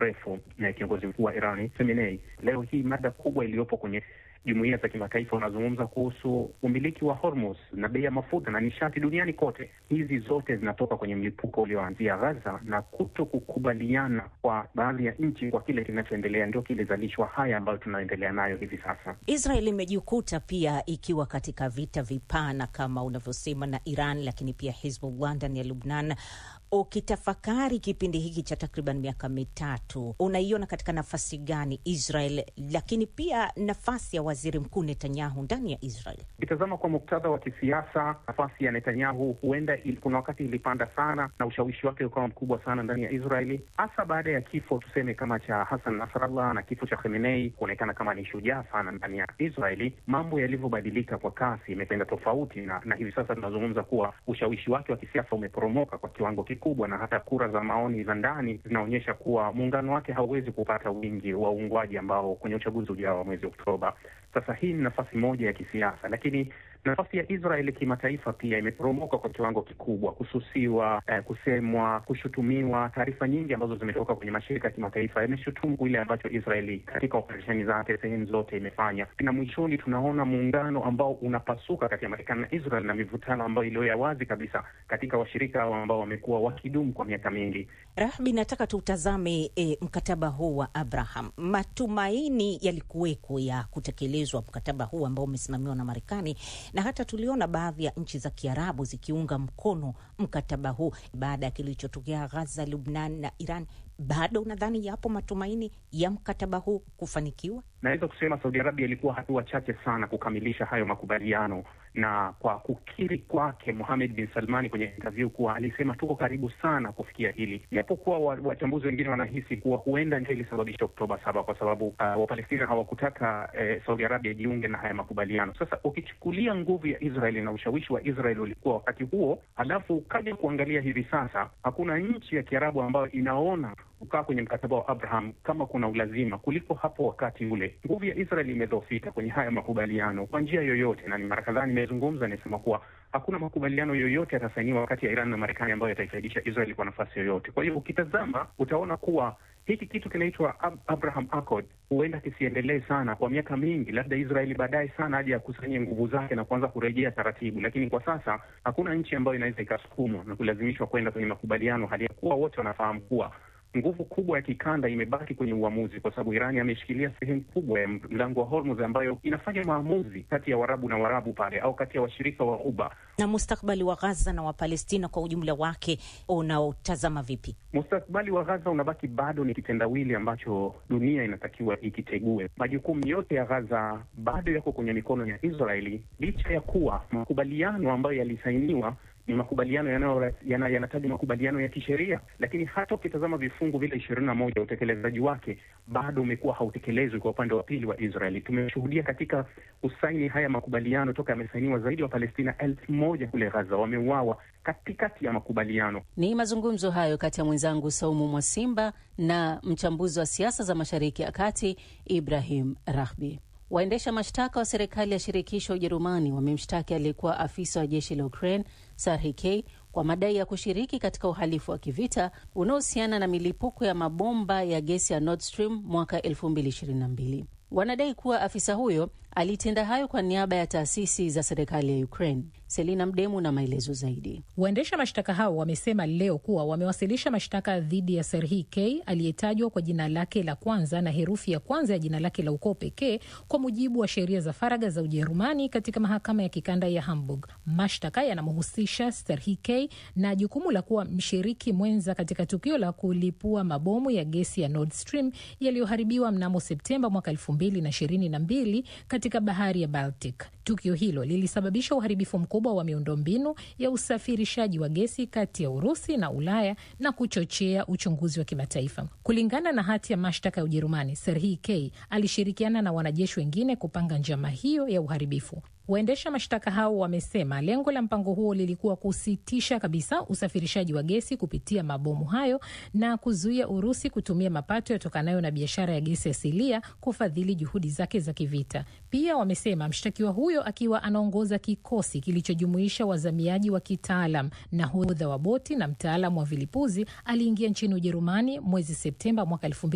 mrefu na kiongozi mkuu wa Iran Khamenei. Leo hii mada kubwa iliyopo kwenye jumuiya za kimataifa unazungumza kuhusu umiliki wa Hormuz na bei ya mafuta na nishati duniani kote. Hizi zote zinatoka kwenye mlipuko ulioanzia Gaza, na kuto kukubaliana kwa baadhi ya nchi kwa kile kinachoendelea ndio kilizalishwa haya ambayo tunaendelea nayo hivi sasa. Israel imejikuta pia ikiwa katika vita vipana kama unavyosema na Iran, lakini pia Hezbollah ndani ya Lebanon. Ukitafakari kipindi hiki cha takriban miaka mitatu, unaiona katika nafasi gani Israel, lakini pia nafasi ya waziri mkuu Netanyahu ndani ya Israel? Ukitazama kwa muktadha wa kisiasa, nafasi ya Netanyahu huenda kuna wakati ilipanda sana na ushawishi wake ukawa mkubwa sana ndani ya Israeli, hasa baada ya kifo tuseme kama cha Hassan Nasrallah na kifo cha Khamenei kuonekana kama ni shujaa sana ndani ya Israeli. Mambo yalivyobadilika kwa kasi imekwenda tofauti, na hivi sasa tunazungumza kuwa ushawishi wake wa kisiasa umeporomoka kwa kiwango kubwa, na hata kura za maoni za ndani zinaonyesha kuwa muungano wake hauwezi kupata wingi wa uungwaji ambao kwenye uchaguzi ujao wa mwezi Oktoba. Sasa hii ni nafasi moja ya kisiasa, lakini nafasi ya Israeli kimataifa pia imeporomoka kwa kiwango kikubwa, kususiwa, kusemwa, kushutumiwa. Taarifa nyingi ambazo zimetoka kwenye mashirika ya kimataifa yameshutumu kile ambacho Israeli katika operesheni zake sehemu zote imefanya, na mwishoni tunaona muungano ambao unapasuka kati ya Marekani na Israel, na mivutano ambayo iliyo ya wazi kabisa katika washirika hao ambao wamekuwa wakidumu kwa miaka mingi. Rahbi, nataka tutazame mkataba huu wa Abraham. Matumaini yalikuweko ya kutekelezwa mkataba huu ambao umesimamiwa na Marekani, na hata tuliona baadhi ya nchi za Kiarabu zikiunga mkono mkataba huu baada ya kilichotokea Gaza, Lebanon na Iran. Bado unadhani yapo matumaini ya mkataba huu kufanikiwa? Naweza kusema Saudi Arabia ilikuwa hatua chache sana kukamilisha hayo makubaliano, na kwa kukiri kwake Mohammed bin Salmani kwenye interview kuwa alisema tuko karibu sana kufikia hili, japokuwa wachambuzi wengine wanahisi kuwa huenda ndio ilisababisha Oktoba 7 kwa sababu Wapalestina hawakutaka Saudi Arabia jiunge na haya makubaliano. Sasa ukichukulia nguvu ya Israeli na ushawishi wa Israeli ulikuwa wakati huo, halafu ukaja kuangalia hivi sasa, hakuna nchi ya Kiarabu ambayo inaona kukaa kwenye mkataba wa Abraham kama kuna ulazima kuliko hapo wakati ule. Nguvu ya Israeli imedhoofika kwenye haya makubaliano kwa njia yoyote, na ni mara kadhaa nimezungumza nisema kuwa hakuna makubaliano yoyote yatasainiwa kati ya Iran na Marekani ambayo yataifaidisha Israeli kwa nafasi yoyote. Kwa hiyo ukitazama utaona kuwa hiki kitu kinaitwa Abraham Accord huenda kisiendelee sana kwa miaka mingi. Labda Israeli baadaye sana aje akusanye nguvu zake na kuanza kurejea taratibu, lakini kwa sasa hakuna nchi ambayo inaweza ikasukumwa na kulazimishwa kwenda kwenye makubaliano, hali ya kuwa wote wanafahamu kuwa nguvu kubwa ya kikanda imebaki kwenye uamuzi, kwa sababu Irani ameshikilia sehemu kubwa ya mlango wa Hormuz ambayo inafanya maamuzi kati ya Waarabu na Waarabu pale, au kati ya washirika wa Ghuba. Na mustakbali wa Gaza na wa Palestina kwa ujumla wake unaotazama vipi? Mustakbali wa Gaza unabaki bado ni kitendawili ambacho dunia inatakiwa ikitegue. Majukumu yote ya Gaza bado yako kwenye mikono ya Israeli, licha ya kuwa makubaliano ambayo yalisainiwa ni makubaliano yanataja makubaliano ya kisheria, lakini hata ukitazama vifungu vile 21 utekelezaji wake bado umekuwa hautekelezwi kwa upande wa pili wa Israeli. Tumeshuhudia katika usaini haya makubaliano toka yamesainiwa zaidi ya Palestina 1000 kule Gaza wameuawa katikati ya makubaliano. Ni mazungumzo hayo kati ya mwenzangu Saumu Mwasimba na mchambuzi wa siasa za Mashariki ya Kati Ibrahim Rahbi. Waendesha mashtaka wa serikali ya shirikisho Ujerumani wamemshtaki aliyekuwa afisa wa jeshi la Ukraine Serhiy K kwa madai ya kushiriki katika uhalifu wa kivita unaohusiana na milipuko ya mabomba ya gesi ya Nord Stream mwaka 2022. Wanadai kuwa afisa huyo alitenda hayo kwa niaba ya taasisi za serikali ya Ukraine. Selina Mdemu na maelezo zaidi. Waendesha mashtaka hao wamesema leo kuwa wamewasilisha mashtaka dhidi ya Serhiy K aliyetajwa kwa jina lake la kwanza na herufi ya kwanza ya jina lake la ukoo pekee kwa mujibu wa sheria za faragha za Ujerumani katika mahakama ya kikanda ya Hamburg. Mashtaka yanamhusisha Serhiy K na jukumu la kuwa mshiriki mwenza katika tukio la kulipua mabomu ya gesi ya Nord Stream yaliyoharibiwa mnamo Septemba mwaka 2022 katika bahari ya Baltic. Tukio hilo lilisababisha uharibifu mkubwa wa miundombinu ya usafirishaji wa gesi kati ya Urusi na Ulaya na kuchochea uchunguzi wa kimataifa. Kulingana na hati ya mashtaka ya Ujerumani, Serhiy K alishirikiana na wanajeshi wengine kupanga njama hiyo ya uharibifu. Waendesha mashtaka hao wamesema lengo la mpango huo lilikuwa kusitisha kabisa usafirishaji wa gesi kupitia mabomu hayo na kuzuia Urusi kutumia mapato yatokanayo na biashara ya gesi asilia kufadhili juhudi zake za kivita. Pia wamesema mshtakiwa huyo akiwa anaongoza kikosi kilichojumuisha wazamiaji wa kitaalam, nahodha wa boti na mtaalamu wa vilipuzi aliingia nchini Ujerumani mwezi Septemba mwaka